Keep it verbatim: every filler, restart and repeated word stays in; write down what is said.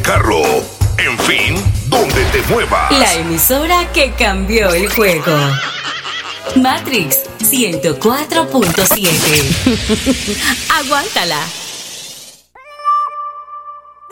carro, en fin, donde te muevas. La emisora que cambió el juego. Matrix ciento cuatro punto siete. Aguántala.